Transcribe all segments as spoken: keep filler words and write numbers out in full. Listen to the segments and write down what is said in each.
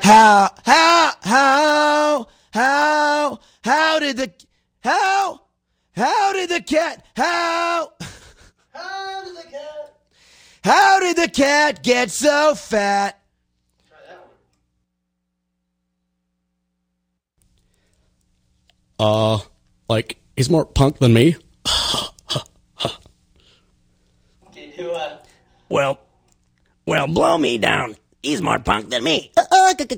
How, how, how, how, how did the, how, how did the cat, how, how did the cat, how did the cat get so fat? Try that one. Uh, like, he's more punk than me. Can you, uh... Well, well, blow me down. He's more punk than me. Okay,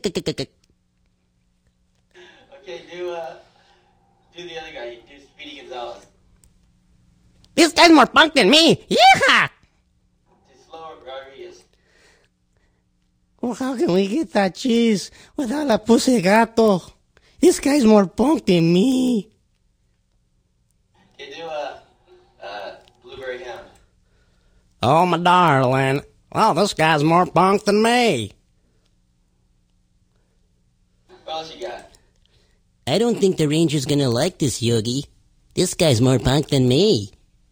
do, uh, do the other guy, do Speedy Gonzalez. This guy's more punk than me. Yeah. Just slower, Rodriguez. Well, how can we get that cheese without a pussy gato? This guy's more punk than me. Can you do, uh, uh, Blueberry Hound? Oh, my darling. Well, this guy's more punk than me. What else you got? I don't think the ranger's gonna like this, Yogi. This guy's more punk than me.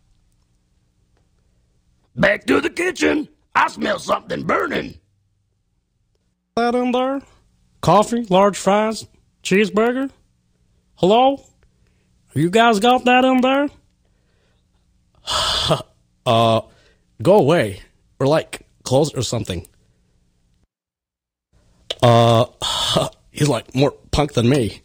Back to the kitchen. I smell something burning. That in there? Coffee, large fries, cheeseburger? Hello? You guys got that in there? uh, go away. Or like, close or something. Uh, he's like more punk than me.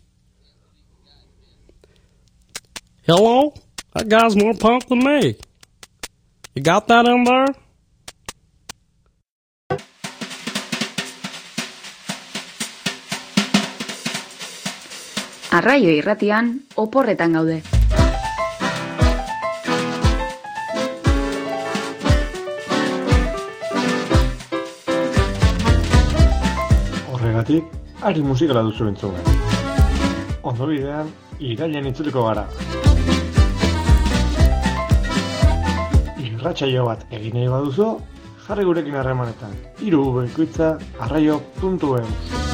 Hello? That guy's more punk than me. You got that in there? Arraio irratian, oporretan gaude. Horregatik, ari musikala duzu entzuen. Ondo bidean, irailean itzuliko gara. Irratsaio bat egin nahi baduzu, jarri gurekin harremanetan. hiru bikoitza arraio puntu eus.